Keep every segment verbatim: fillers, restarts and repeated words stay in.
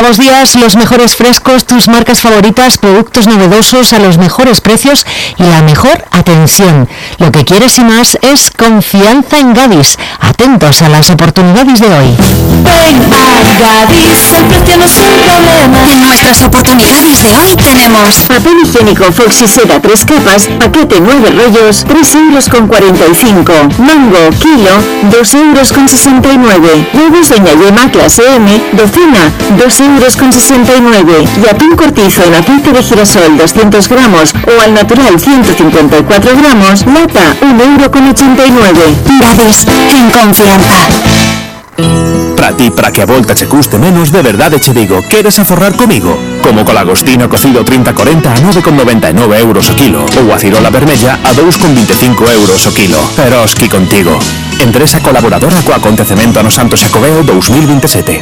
Nuevos días, los mejores frescos, tus marcas favoritas, productos novedosos a los mejores precios y la mejor atención. Lo que quieres y más es confianza en Gadis. Atentos a las oportunidades de hoy. Ven a Gadis, el precio no es un problema. En nuestras oportunidades de hoy tenemos papel higiénico Foxy Seda tres capas, paquete nueve rollos, tres euros con cuarenta y cinco. Mango, kilo, dos euros con sesenta y nueve. Huevos Doña Yema clase M, docena, dos euros con sesenta y nueve. Y atún cortizo en aceite de girasol doscientos gramos o al natural ciento cincuenta y cuatro gramos, lata, un euro con ochenta y nueve. Gadis, en confianza. Para ti, para que a volta che custe menos, de verdade che digo, queres aforrar comigo? Como colagostino cocido trinta corenta a nove con noventa e nove euros o kilo ou a cirola vermella a dous con vinte e cinco euros o kilo. Pero osqui contigo. Empresa colaboradora co acontecemento no Santo Xacobeo dous mil vinte e sete.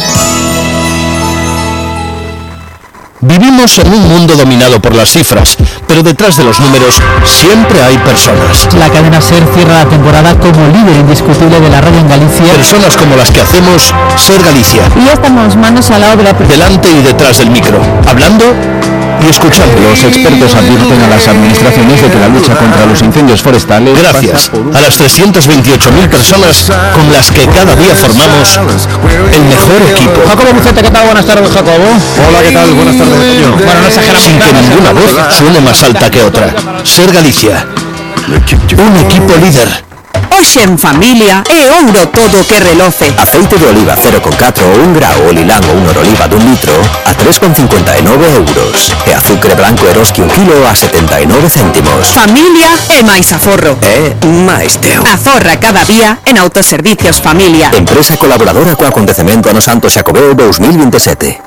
Vivimos en un mundo dominado por las cifras, pero detrás de los números siempre hay personas. La cadena SER cierra la temporada como líder indiscutible de la radio en Galicia. Personas como las que hacemos SER Galicia. Y ya estamos manos a la obra. Delante y detrás del micro, hablando y escuchando. Los expertos advierten a las administraciones de que la lucha contra los incendios forestales... Gracias a las trescientas veintiocho mil personas con las que cada día formamos el mejor equipo. Jacobo Buceta, ¿qué tal? Buenas tardes, Jacobo. Hola, ¿qué tal? Buenas tardes, Antonio. Bueno, no exageramos. Sin que ninguna voz suene más alta que otra. SER Galicia, un equipo líder. Hoxe en familia é ouro todo que reloce. Aceite de oliva cero coma catro ou un grao o lilang ou un oroliva dun litro a tres con cincuenta e nove euros. E azucre blanco Eroski un kilo a setenta e nove céntimos. Familia e máis aforro. É máis teo. Aforra cada día en Autoservicios Familia. Empresa colaboradora co acontecemento no Santo Xacobeo dous mil vinte e sete.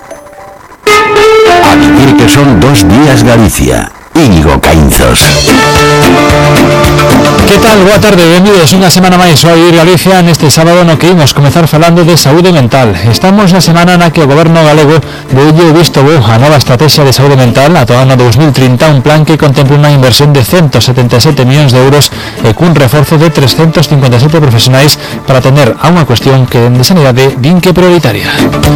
A vivir que son dos días Galicia. Íñigo Caínzos. Que tal? Boa tarde, benvidos unha semana máis ao Ir Galicia neste sábado no que imos comezar falando de saúde mental. Estamos na semana na que o goberno galego deulle o visto bo a nova estrategia de saúde mental ata o ano dous mil trinta, un plan que contempla unha inversión de ciento setenta e sete millóns de euros e cun reforzo de trescentos cincuenta e sete profesionais para atender a unha cuestión que de sanidade din que prioritaria.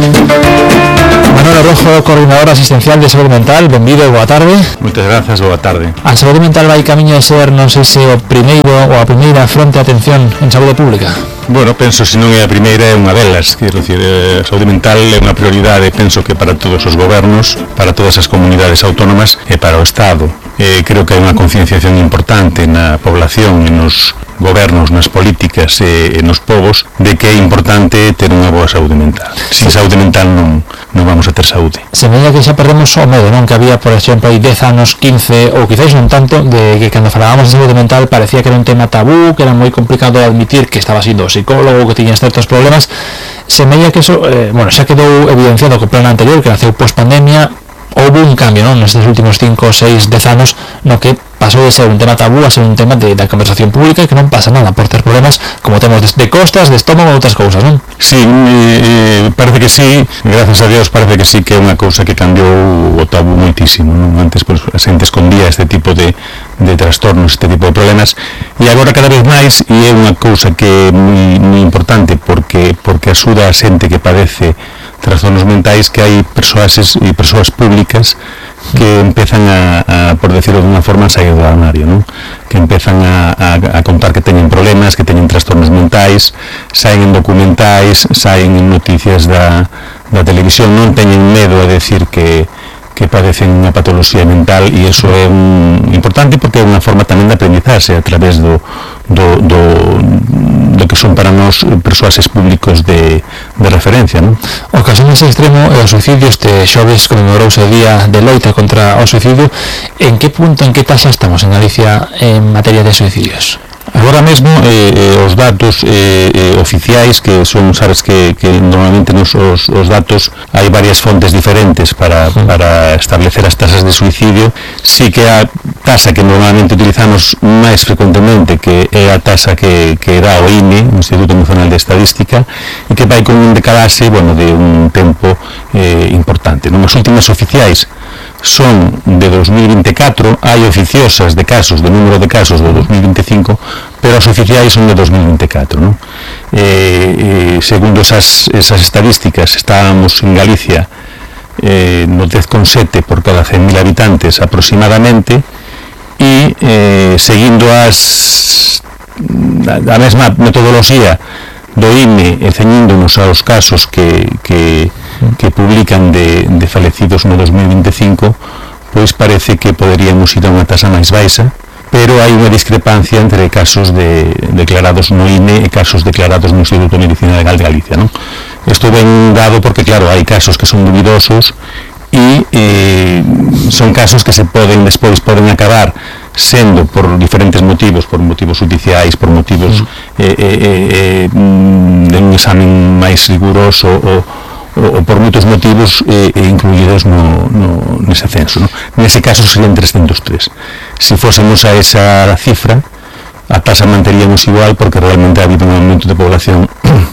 Manuel Rojo, coordinador asistencial de saúde mental, benvido, boa tarde. Moitas grazas, boa tarde. A saúde mental vai camiño de ser, non sei se o primeiro ou a primeira fronte de atención en saúde pública. Bueno, penso se non é a primeira, é unha delas. Quero dicir, a saúde mental é unha prioridade, penso que para todos os gobernos, para todas as comunidades autónomas e para o Estado. Eh, creo que hai unha concienciación importante na población e nos gobernos, nas políticas e, e nos povos de que é importante ter unha boa saúde mental. Sin saúde mental non, non vamos a ter saúde. Semella que xa perdemos o medo, non? Que había, por exemplo, hai dez anos, quince ou quizás non tanto, de que cando falábamos de saúde mental parecía que era un tema tabú, que era moi complicado admitir que estaba siendo psicólogo, que tiñas certos problemas. Semella que eso, eh, bueno, xa quedou evidenciado co plan anterior, que naceu post-pandemia. Houve un cambio, non? Nestes últimos cinco, seis, dez anos no que pasou de ser un tema tabú a ser un tema de, da conversación pública e que non pasa nada por ter problemas como temos de, de costas, de estómago e outras cousas, non? Sí, eh, parece que sí, gracias a Dios parece que sí que é unha cousa que cambiou o tabú moitísimo, non? Antes pues, a xente escondía este tipo de, de trastornos, este tipo de problemas e agora cada vez máis, e é unha cousa que é moi, moi importante porque, porque axuda a xente que padece trastornos mentais, que hai persoas e persoas públicas que empezan a, a por decirlo de unha forma, a sair do armario, non? Que empezan a, a, a contar que teñen problemas, que teñen trastornos mentais, saen en documentais, saen en noticias da, da televisión, non teñen medo a decir que que padecen unha patoloxía mental, e iso é un, importante porque é unha forma tamén de aprendizaxe a través do, do, do, do que son para nós persoases públicos de, de referencia, non? O caso máis extremo é o suicidio. Este xoves conmemorouse o día de loita contra o suicidio. En que punto, en que taxa estamos en Galicia en materia de suicidios? Agora mesmo eh, eh, os datos eh, eh, oficiais, que son, sabes que, que normalmente nos os, os datos hai varias fontes diferentes para, para establecer as tasas de suicidio. Sí que a tasa que normalmente utilizamos máis frecuentemente, que é a tasa que, que dá o I N E, o Instituto Nacional de Estadística, e que vai con un decalaxe, bueno, de un tempo eh, importante. Nos últimas oficiais son de dos mil vinte e catro, hai oficiosas de casos, de número de casos de dos mil vinte e cinco, pero as oficiais son de dos mil vinte e catro, ¿no? Eh, eh, segundo esas, esas estadísticas, estábamos en Galicia eh, no dez coma sete por cada cen mil habitantes aproximadamente, e eh, seguindo as a mesma metodoloxía do I N E e ceñíndonos aos casos que, que, que publican de, de falecidos no dos mil vinte e cinco, pois parece que poderíamos ir a unha tasa máis baixa, pero hai unha discrepancia entre casos de, declarados no I N E e casos declarados no Instituto de Medicina Legal de Galicia, non? Isto ben dado porque, claro, hai casos que son dubidosos e eh, son casos que se poden despois poden acabar sendo por diferentes motivos, por motivos judiciais, por motivos eh, eh, eh, de un examen máis riguroso ou, ou por moitos motivos eh, incluídos no, no, nese censo, no? Nese caso serían trescentos tres. Se fósemos a esa cifra, a tasa manteríamos igual porque realmente ha habido un aumento de población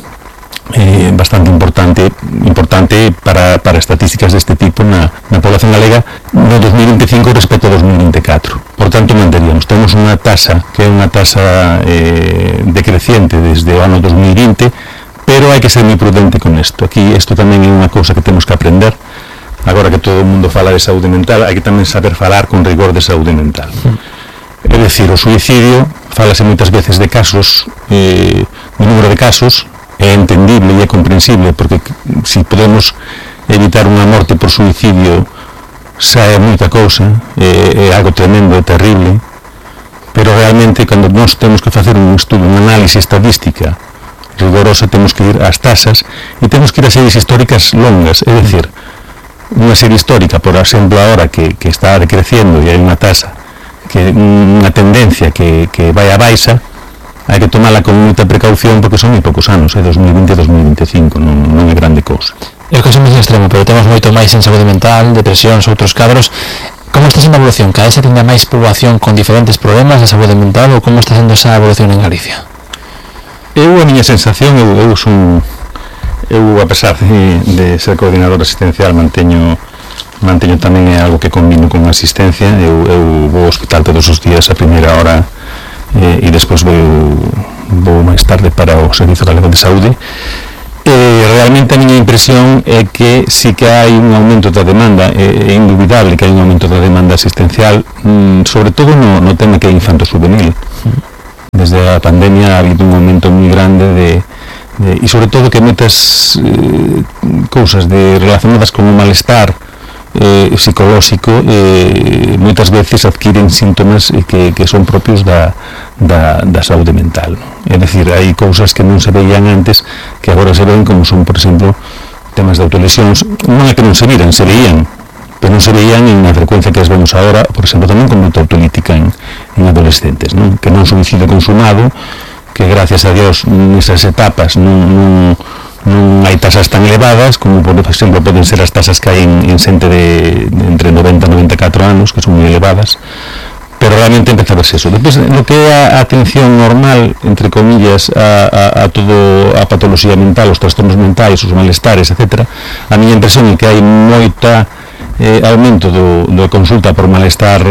Eh, bastante importante importante para, para estatísticas deste tipo na, na población galega no dos mil vinte e cinco respecto a dos mil vinte e catro. Por tanto, manteríamos. Temos unha tasa que é unha tasa eh, decreciente desde o ano dos mil vinte, pero hai que ser moi prudente con isto. Aquí, isto tamén é unha cousa que temos que aprender. Agora que todo o mundo fala de saúde mental, hai que tamén saber falar con rigor de saúde mental. É dicir, o suicidio, falase moitas veces de casos, eh, o número de casos, é entendible e é comprensible, porque se podemos evitar unha morte por suicidio xa é moita cousa, é, é algo tremendo, é terrible, pero realmente cando nós temos que facer un estudo, unha análise estadística rigorosa, temos que ir ás tasas e temos que ir a series históricas longas, é dicir, unha serie histórica, por exemplo, agora que, que está decreciendo e hai unha tasa, que unha tendencia que, que vai a baixa, hai que tomala con moita precaución porque son moi poucos anos, é dos mil vinte a dos mil vinte e cinco, non, non é grande cousa. É o caso máis extremo, pero temos moito máis en saúde mental, depresións, outros cadros. Como está sendo a evolución? Cada vez se tende máis poboación con diferentes problemas de saúde mental ou como está sendo esa evolución en Galicia? Eu, a miña sensación, eu, eu son eu, a pesar de, de ser coordinador asistencial, manteño manteño tamén é algo que combino con asistencia. Eu, eu vou ao hospital todos os días a primeira hora Eh, e despois vou, vou máis tarde para o Servizo Galego de Saúde. Eh, realmente a miña impresión é que si que hai un aumento da demanda, é, é indubidable que hai un aumento da demanda asistencial, mm, sobre todo no, no tema que é infanto-juvenil. Desde a pandemia ha habido un aumento moi grande de, de e sobre todo que moitas eh, cousas de, relacionadas con o malestar Eh, psicolóxico eh, moitas veces adquiren síntomas eh, que, que son propios da, da, da saúde mental, ¿no? É dicir, hai cousas que non se veían antes que agora se ven, como son, por exemplo, temas de autolesións. Non é que non se viran, se veían, pero non se veían en a frecuencia que as vemos agora, por exemplo, tamén con moita autolítica en, en adolescentes, ¿no? Que non suicidio consumado, que gracias a Dios nesas etapas non, non non hai tasas tan elevadas como, por exemplo, poden ser as tasas que hai en, en xente de, de entre noventa e noventa e catro anos, que son moi elevadas, pero realmente empeza a verse eso. Depois, no que é a atención normal, entre comillas, a, a, a todo a patoloxía mental, os trastornos mentais, os malestares, etcétera, a miña impresión é que hai moita eh, aumento do, do consulta por malestar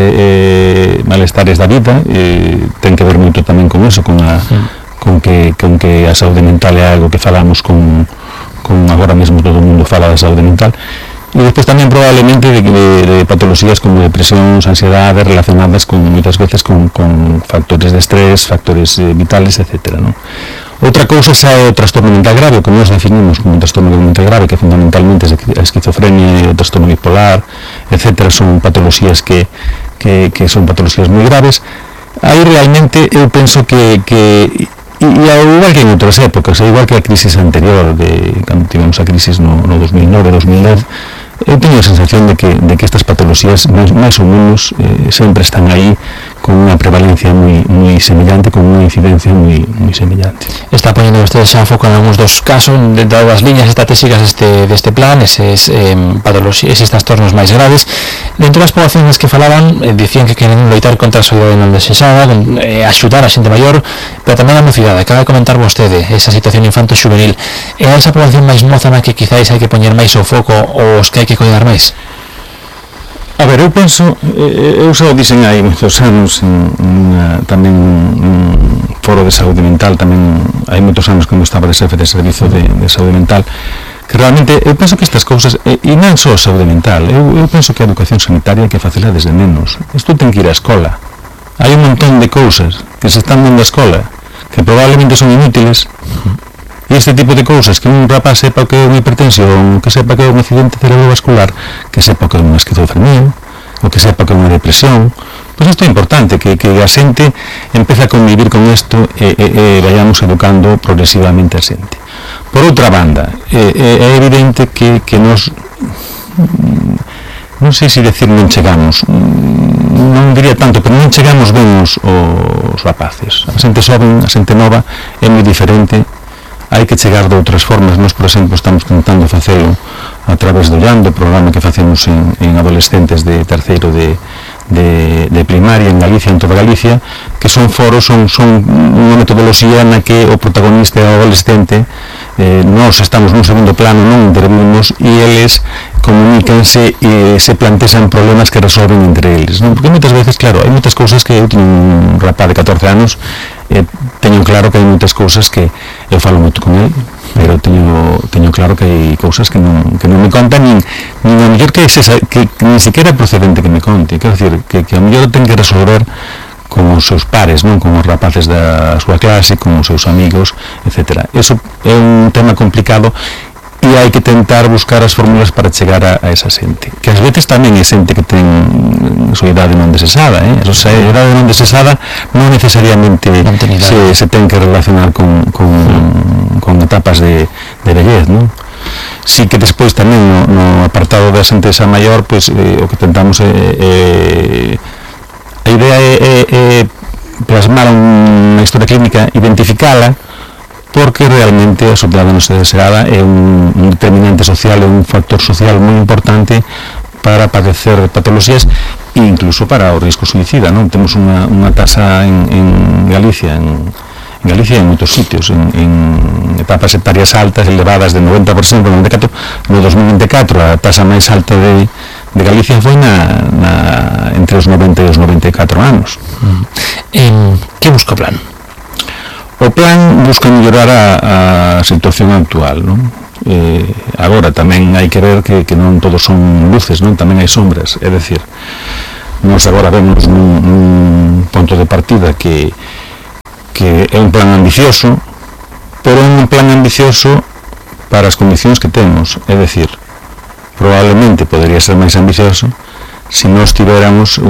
eh, eh, malestares da vida, eh, ten que ver moito tamén con eso, con a con que, con que a saúde mental é algo que falamos con, con agora mesmo todo o mundo fala da saúde mental, e despois tamén probablemente de, de, de patoloxías como depresións, ansiedade relacionadas con moitas veces con, con factores de estrés, factores eh, vitales, etcétera, ¿no? Outra cousa xa é o trastorno mental grave, como nos definimos como un trastorno mental grave, que fundamentalmente é a esquizofrenia, o trastorno bipolar, etcétera, son patoloxías que, que, que son patoloxías moi graves. Aí realmente eu penso que, que e igual que en outras épocas, igual que a crisis anterior, de cando tivemos a crisis no, no dos mil nove, dos mil dez, eu teño a sensación de que, de que estas patoloxías máis, máis ou menos eh, sempre están aí con unha prevalencia moi, moi semellante, con unha incidencia moi, moi semellante. Está poniendo usted xa foco en algúns dos casos dentro das liñas estratégicas deste, deste plan, eses, eh, patoloxías, eses trastornos máis graves. Dentro das poblacións que falaban, eh, dicían que queren loitar contra a soidade non desexada, eh, axudar a xente maior, pero tamén a mocidade. Acaba de comentar vostede esa situación infanto-xuvenil. É esa población máis moza na que quizáis hai que poñer máis o foco ou os que hai que cuidar máis? A ver, eu penso, eu xa o dixen hai moitos anos en, en, tamén un foro de saúde mental, tamén hai moitos anos cando estaba de xefe de servizo de, de saúde mental, que realmente eu penso que estas cousas, e, e non só a saúde mental, eu, eu penso que a educación sanitaria hai que facela desde nenos. Isto ten que ir á escola. Hai un montón de cousas que se están dando á escola que probablemente son inútiles. E este tipo de cousas, que un rapaz sepa que é unha hipertensión, que sepa que é un accidente cerebrovascular, que sepa que é unha esquizofrenia, ou que sepa que é unha depresión, pois isto é importante, que, que a xente empece a convivir con isto e, e, e vayamos educando progresivamente a xente. Por outra banda, é, é evidente que, que nos, non sei se decir non chegamos, non diría tanto, pero non chegamos ben os, os rapaces. A xente xoven, a xente nova é moi diferente. Hai que chegar de outras formas. Nós, por exemplo, estamos tentando facelo a través do Llando, programa que facemos en, en adolescentes de terceiro de, de, de primaria en Galicia, en toda Galicia, que son foros, son, son unha metodoloxía na que o protagonista é o adolescente, eh, nós estamos nun segundo plano, non intervimos, e eles comunícanse e se plantexan problemas que resolven entre eles, non? Porque moitas veces, claro, hai moitas cousas que eu teño un rapaz de catorce anos, eh, teño claro que hai moitas cousas que eu falo moito con el, pero teño, teño claro que hai cousas que non, que non me contan, nin, nin a mellor que, ese, que, que nin sequera é procedente que me conte, quero dicir, que, que a mellor ten que resolver con os seus pares, non, con os rapaces da súa clase, con os seus amigos, etcétera. Eso é un tema complicado e hai que tentar buscar as fórmulas para chegar a, a esa xente, que ás veces tamén é xente que ten a súa idade non desesada, eh? A súa idade non desesada non necesariamente se, se ten que relacionar con, con, con etapas de, de vellez, non? Si que despois tamén no, no apartado da xente xa maior, pois eh, o que tentamos é, é a idea é, é, é plasmar unha historia clínica, identificala, porque realmente a sociedade non desesada é un, un determinante social, é un factor social moi importante para padecer patologías e incluso para o risco suicida, non? Temos unha, unha tasa en, en Galicia, en, en Galicia e en moitos sitios, en, en etapas etarias altas, elevadas de noventa por ciento, noventa e catro por ciento, no dos mil vinte e catro a tasa máis alta de, de Galicia foi na, na, entre os noventa e os noventa e catro anos. Mm. En, que busca o plan? O plan busca mellorar a, a situación actual, non? Eh, agora tamén hai que ver que, que non todos son luces, non? Tamén hai sombras, é dicir, nós agora vemos nun, nun ponto de partida que que é un plan ambicioso, pero é un plan ambicioso para as condicións que temos, é dicir, probablemente podería ser máis ambicioso se nós tiveramos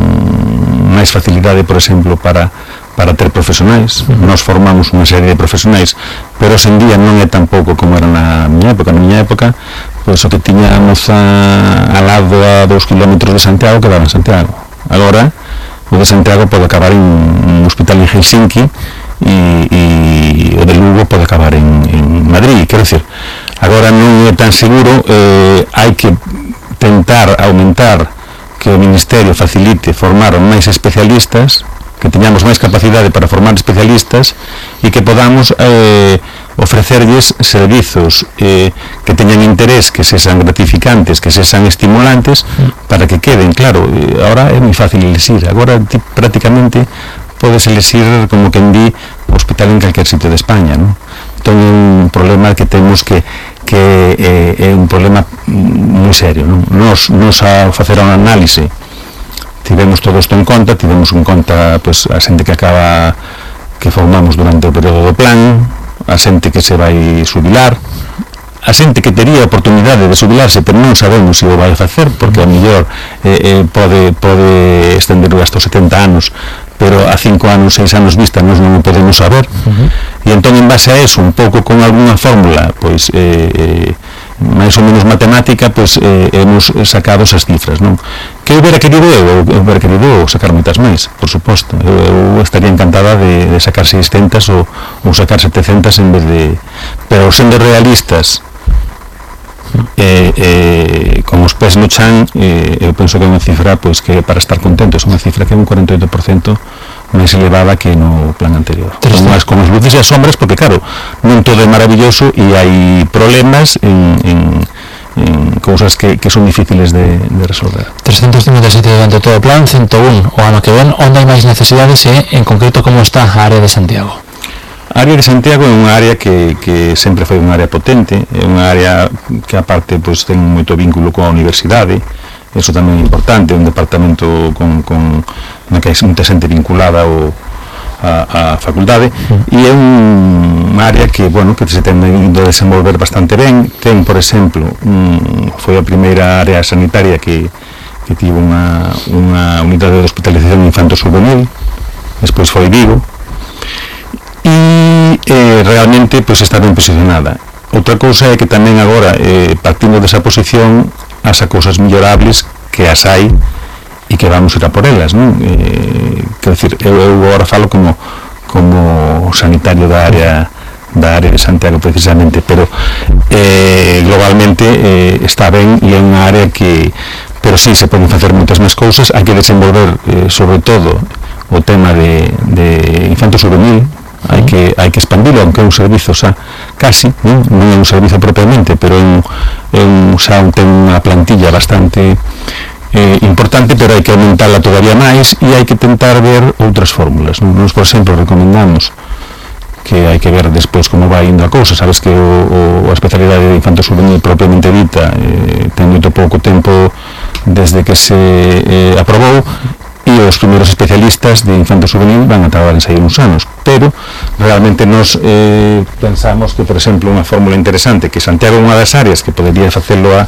un, máis facilidade, por exemplo, para para ter profesionais. Uh-huh. Nós formamos unha serie de profesionais, pero hoxe en día non é tampouco como era na miña época. Na miña época, pois o que tiña a moza al lado a dous kilómetros de Santiago quedaba en Santiago. Agora, o de Santiago pode acabar en un hospital en Helsinki e, e o de Lugo pode acabar en, en Madrid. Quero dicir, agora non é tan seguro, eh, hai que tentar aumentar que o Ministerio facilite formar máis especialistas, que teñamos máis capacidade para formar especialistas e que podamos eh, ofrecerlles servizos eh, que teñan interés, que sexan gratificantes, que sexan estimulantes, para que queden. Claro, eh, ahora é moi fácil elegir, agora ti, prácticamente podes elegir como quen di o hospital en calquer sitio de España, non? Entón é un problema que temos que que eh, é un problema moi serio, non? Nos, nos a facer un análise tivemos todo isto en conta, tivemos en conta pois, a xente que acaba, que formamos durante o período do plan, a xente que se vai xubilar, a xente que tería a oportunidade de xubilarse, pero non sabemos se o vai facer, porque a mellor eh, eh, pode, pode estender hasta os setenta anos, pero a cinco anos, seis anos vista nós non o podemos saber. Uh-huh. E entón, en base a eso, un pouco con alguna fórmula, pois, eh, eh, máis ou menos matemática, pois eh, hemos sacado esas cifras, non? Que eu hubiera querido eu, eu hubiera querido sacar moitas máis, por suposto. Eu, eu estaría encantada de, de sacar seiscentas ou, ou sacar setecentas en vez de... Pero sendo realistas, eh, eh, con os pés no chan, eh, eu penso que é unha cifra pois que para estar contentos, unha cifra que é un cuarenta e oito por ciento máis elevada que no plan anterior. Con as, con as luces e as sombras, porque claro, non todo é maravilloso e hai problemas en, en, en cousas que, que son difíciles de, de resolver. trescentos cincuenta e sete durante todo o plan, ciento un o ano que ven. Onde hai máis necesidades e, en concreto, como está a área de Santiago? A área de Santiago é unha área que, que sempre foi unha área potente, é unha área que aparte pois, ten moito vínculo coa universidade. Eso tamén é importante, un departamento con, con na que hai moita xente vinculada ao, a, a facultade, e é un, unha área que, bueno, que se ten ido a desenvolver bastante ben. Ten, por exemplo, un, foi a primeira área sanitaria que, que tivo unha, unha unidade de hospitalización infanto-juvenil, despois foi Vigo, e eh, realmente pois, está ben posicionada. Outra cousa é que tamén agora, eh, partindo desa posición, as cousas mellorables que as hai e que vamos ir a por elas, non? Eh, quero dicir, eu, eu agora falo como como sanitario da área da área de Santiago precisamente, pero eh, globalmente eh, está ben e é unha área que, pero sí, se poden facer moitas máis cousas. Hai que desenvolver eh, sobre todo o tema de, de infanto-juvenil. Hai que, hai que expandilo, aunque é un servizo xa casi, non, non é un servizo propiamente, pero é un, é un, xa ten unha plantilla bastante eh, importante, pero hai que aumentarla todavía máis e hai que tentar ver outras fórmulas. Nos, por exemplo, recomendamos que hai que ver despois como vai indo a cousa. Sabes que o, o, a especialidade de infanto-juvenil propiamente dita eh, ten moito pouco tempo desde que se eh, aprobou, e os primeiros especialistas de infanto-juvenil van a tardar en sair uns anos, pero realmente nos eh, pensamos que, por exemplo, unha fórmula interesante, que Santiago é unha das áreas que podería facelo a,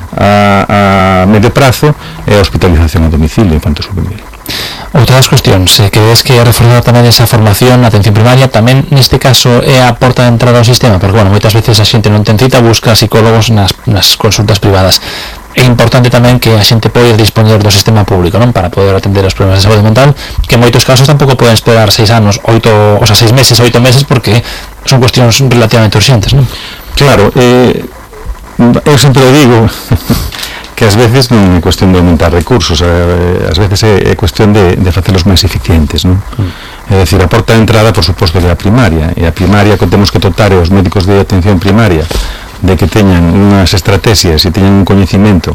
a, a medio prazo, é a hospitalización a domicilio infanto-juvenil. Outra das cuestións, eh, que ves que reforzar tamén esa formación na atención primaria, tamén neste caso é a porta de entrada ao sistema, porque, bueno, moitas veces a xente non ten cita, busca psicólogos nas, nas consultas privadas. É importante tamén que a xente pode dispoñer do sistema público, non, para poder atender os problemas de saúde mental, que en moitos casos tampouco poden esperar seis anos, oito, o sea, seis meses, oito meses, porque son cuestións relativamente urxentes, non? Claro, eh, eu sempre digo que ás veces non é cuestión de aumentar recursos, eh, ás veces é, é cuestión de, de facelos máis eficientes, non? Mm. É dicir, a porta de entrada, por suposto, é a primaria, e a primaria que temos que dotar os médicos de atención primaria de que teñan unhas estrategias e teñan un coñecimento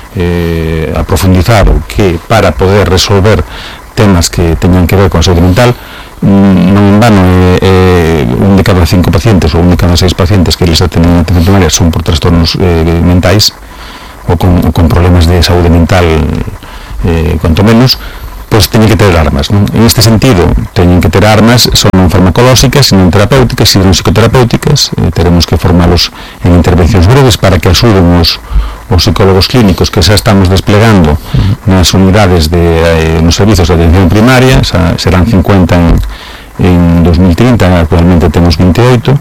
eh, aprofundizado que para poder resolver temas que teñan que ver con a saúde mental. Non en vano eh, eh, un de cada cinco pacientes ou un de cada seis pacientes que les atenden en atención primaria son por trastornos eh, mentais ou con, ou con problemas de saúde mental, eh, cuanto menos, pois teñen que ter armas, non? En este sentido, teñen que ter armas, son non farmacolóxicas, non terapéuticas, sino psicoterapéuticas. Eh, teremos que formalos en intervencións breves para que axuden os, os psicólogos clínicos que xa estamos desplegando nas unidades de, eh, nos servizos de atención primaria. Xa serán cincuenta en, en dos mil trinta, actualmente temos veintioito,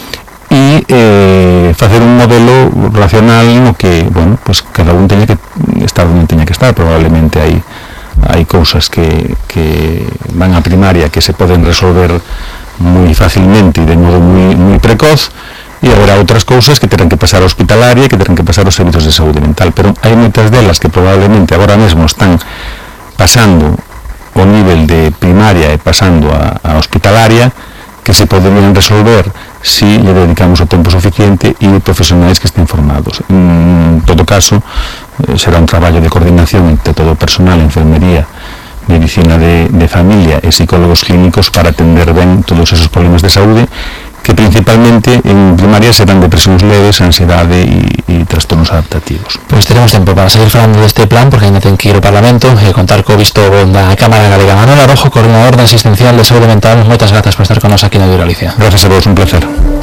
e eh, facer un modelo racional no que, bueno, pues cada un teña que estar onde teña que estar. Probablemente hai hai cousas que, que van a primaria que se poden resolver moi facilmente e de modo moi, moi precoz, e haberá outras cousas que terán que pasar a hospitalaria e que terán que pasar aos servizos de saúde mental, pero hai moitas delas que probablemente agora mesmo están pasando o nivel de primaria e pasando a, a hospitalaria, que se poden resolver si le dedicamos o tempo suficiente e profesionais que estén formados. En todo caso, eh, será un traballo de coordinación entre todo o personal, enfermería, medicina de, de familia e psicólogos clínicos para atender ben todos esos problemas de saúde, que principalmente en primaria serán depresións leves, ansiedade e, e trastornos adaptativos. Pois teremos tempo para seguir falando deste plan, porque ainda ten que ir ao Parlamento e contar co visto da Cámara Galega. Manuel Arojo, coordinador da Asistencial de Saúde Mental, moitas grazas por estar con nos aquí na Radio Galicia. Gracias a vos, un placer.